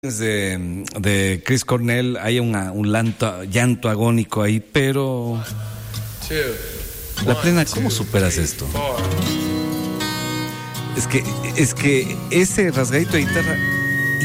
de Chris Cornell hay un llanto agónico ahí, pero la plena, ¿cómo superas esto? Es que ese rasgadito de guitarra